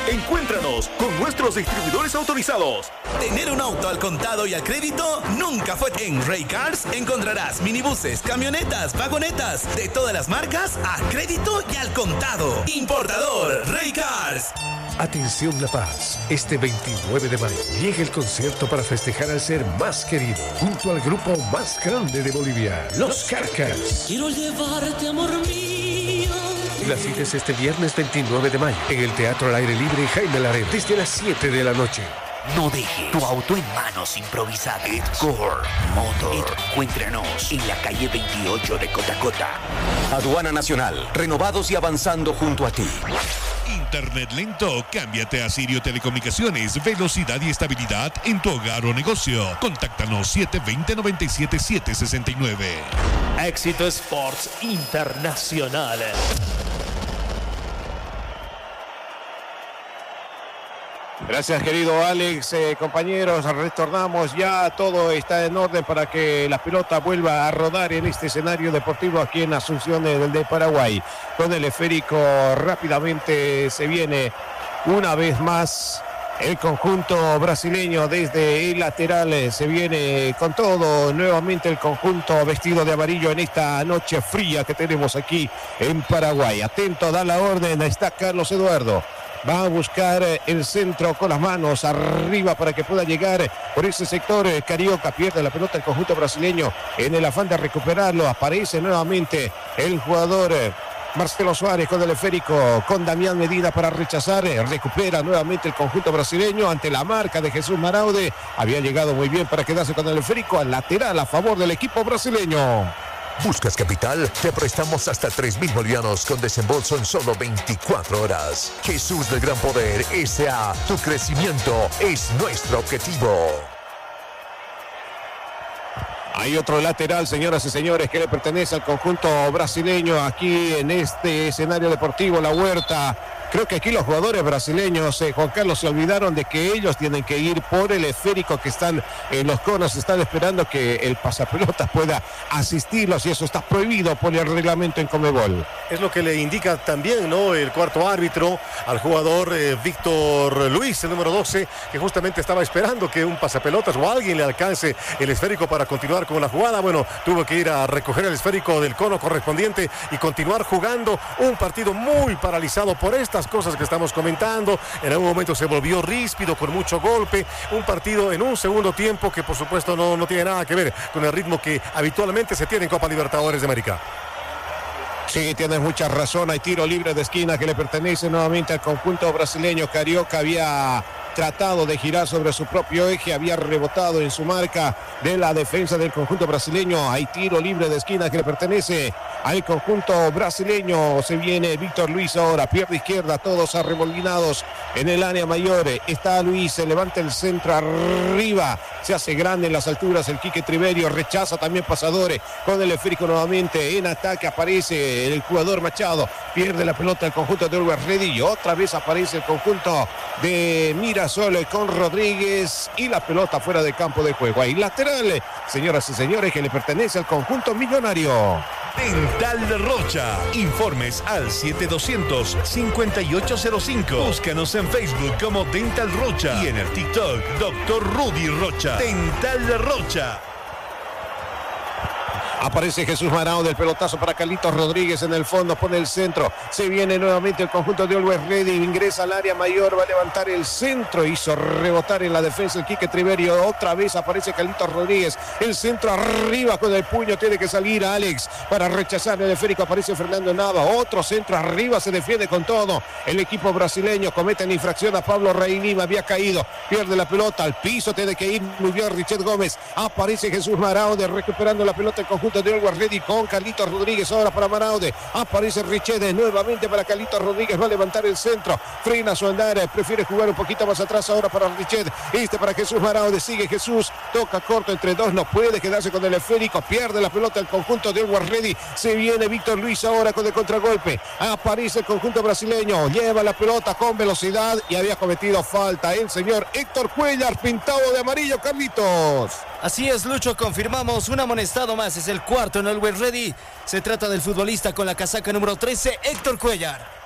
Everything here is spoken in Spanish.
Encuéntranos con nuestros distribuidores autorizados. Tener un auto al contado y al crédito nunca fue. En Ray Cars encontrarás minibuses, camionetas, vagonetas de todas las marcas a crédito y al contado. Importador Ray Cars. Atención La Paz, este 29 de mayo llega el concierto para festejar al ser más querido, junto al grupo más grande de Bolivia, Los Carcas. Quiero llevarte, amor mío. La cita es este viernes 29 de mayo, en el Teatro al Aire Libre Jaime Laredo, desde las 7 de la noche. No dejes tu auto en manos improvisadas. Edcore Motor. Encuéntranos en la calle 28 de Cotacota. Aduana Nacional, renovados y avanzando junto a ti. Internet lento, cámbiate a Sirio Telecomunicaciones. Velocidad y estabilidad en tu hogar o negocio. Contáctanos 720-97-769. Éxito Sports Internacional. Gracias, querido Alex. Compañeros, retornamos ya. Todo está en orden para que la pelota vuelva a rodar en este escenario deportivo aquí en Asunción de Paraguay. Con el esférico rápidamente se viene una vez más el conjunto brasileño desde el lateral. Se viene con todo nuevamente el conjunto vestido de amarillo en esta noche fría que tenemos aquí en Paraguay. Atento, da la orden. Está Carlos Eduardo. Va a buscar el centro con las manos arriba para que pueda llegar por ese sector. Carioca pierde la pelota el conjunto brasileño en el afán de recuperarlo. Aparece nuevamente el jugador Marcelo Suárez con el esférico, con Damián Medina para rechazar. Recupera nuevamente el conjunto brasileño ante la marca de Jesús Maraude. Había llegado muy bien para quedarse con el esférico al lateral a favor del equipo brasileño. ¿Buscas capital? Te prestamos hasta 3.000 bolivianos con desembolso en solo 24 horas. Jesús del Gran Poder S.A. Tu crecimiento es nuestro objetivo. Hay otro lateral, señoras y señores, que le pertenece al conjunto brasileño aquí en este escenario deportivo, La Huerta. Creo que aquí los jugadores brasileños, Juan Carlos, se olvidaron de que ellos tienen que ir por el esférico que están en los conos, están esperando que el pasapelotas pueda asistirlos y eso está prohibido por el reglamento en Conmebol. Es lo que le indica también, ¿no?, el cuarto árbitro al jugador Víctor Luis, el número 12, que justamente estaba esperando que un pasapelotas o alguien le alcance el esférico para continuar con la jugada. Bueno, tuvo que ir a recoger el esférico del cono correspondiente y continuar jugando un partido muy paralizado por estas cosas que estamos comentando. En algún momento se volvió ríspido con mucho golpe, un partido en un segundo tiempo que por supuesto no tiene nada que ver con el ritmo que habitualmente se tiene en Copa Libertadores de América. Sí, tienes mucha razón. Hay tiro libre de esquina que le pertenece nuevamente al conjunto brasileño. Carioca había tratado de girar sobre su propio eje, había rebotado en su marca de la defensa del conjunto brasileño. Hay tiro libre de esquina que le pertenece al conjunto brasileño. Se viene Víctor Luis ahora, pierna izquierda, todos arremolinados en el área mayor. Está Luis, se levanta el centro arriba, se hace grande en las alturas el Quique Triverio, rechaza también pasadores con el esférico nuevamente. En ataque aparece el jugador Machado, pierde la pelota el conjunto de Always Ready y otra vez aparece el conjunto de Mirasol con Rodríguez y la pelota fuera de campo de juego. Hay lateral, señoras y señores, que le pertenece al conjunto millonario. Dental Rocha. Informes al 7200-5805. Búscanos en Facebook como Dental Rocha y en el TikTok Dr. Rudy Rocha. Dental Rocha. Aparece Jesús Marao del pelotazo para Carlitos Rodríguez en el fondo, pone el centro, se viene nuevamente el conjunto de Always Ready, ingresa al área mayor, va a levantar el centro, hizo rebotar en la defensa el Quique Triverio, otra vez aparece Carlitos Rodríguez, el centro arriba con el puño, tiene que salir Alex para rechazar el esférico, aparece Fernando Nava, otro centro arriba, se defiende con todo, el equipo brasileño comete en infracción a Pablo Rey Lima, había caído, pierde la pelota, al piso tiene que ir muy bien Richard Gómez, aparece Jesús Maraude recuperando la pelota el conjunto de Always Ready con Carlitos Rodríguez ahora para Maraude, aparece Richede nuevamente para Carlitos Rodríguez, va a levantar el centro, frena su andar, prefiere jugar un poquito más atrás ahora para Richede, para Jesús Maraude, sigue Jesús, toca corto entre dos, no puede quedarse con el esférico, pierde la pelota el conjunto de Always Ready, se viene Víctor Luis ahora con el contragolpe, aparece el conjunto brasileño, lleva la pelota con velocidad y había cometido falta el señor Héctor Cuellar, pintado de amarillo, Carlitos. Así es, Lucho, confirmamos un amonestado más, es el cuarto en Always Ready. Se trata del futbolista con la casaca número 13, Héctor Cuellar.